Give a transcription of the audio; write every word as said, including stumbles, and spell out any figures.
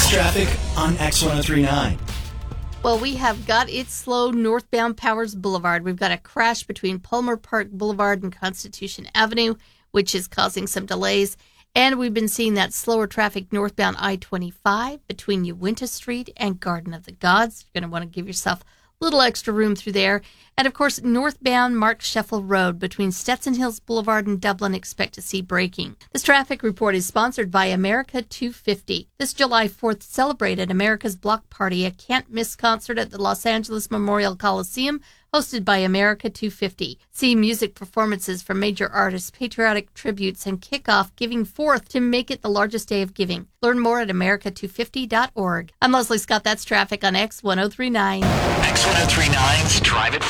That's traffic on X ten thirty-nine. Well, we have got it slow northbound Powers Boulevard. We've got a crash between Palmer Park Boulevard and Constitution Avenue, which is causing some delays. And we've been seeing that slower traffic northbound I twenty-five between Uinta Street and Garden of the Gods. You're going to want to give yourself a little extra room through there. And, of course, northbound Mark Sheffel Road between Stetson Hills Boulevard and Dublin, expect to see braking. This traffic report is sponsored by America two fifty. This July fourth, celebrated America's Block Party, a can't-miss concert at the Los Angeles Memorial Coliseum, hosted by America two fifty. See music performances from major artists, patriotic tributes, and kickoff Giving Forth to make it the largest day of giving. Learn more at america two fifty dot org. I'm Leslie Scott. That's traffic on X ten thirty-nine. X ten thirty-nine's Drive It